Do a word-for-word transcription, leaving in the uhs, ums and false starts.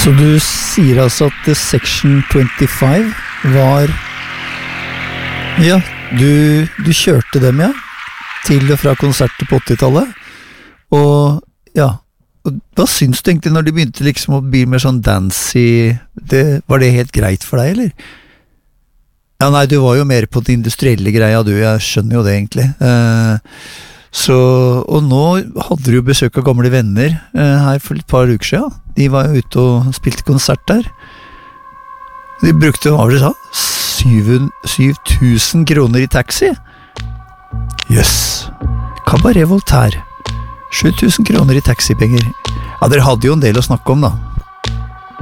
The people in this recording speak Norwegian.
Så du sier altså at Section twenty-five var... Ja, du, du kjørte dem, ja, til og fra konserter på åttitallet. Og ja, og hva syns du egentlig når de begynte liksom å bli mer sånn dancy? Det, var det helt greit for deg, eller? Ja, nei, du var jo mer på den industrielle greia, du, jeg skjønner jo det egentlig. Eh, så, og nå hadde du jo besøk av gamle venner eh, her for et par uker siden. De var jo ute og spilte konsert der. De brukte, hva var det du sa? syv tusen kroner i taxi? Jøss, Cabaret Voltaire. sju tusen kroner i taxipenger. Ja, dere hadde jo en del å snakke om da.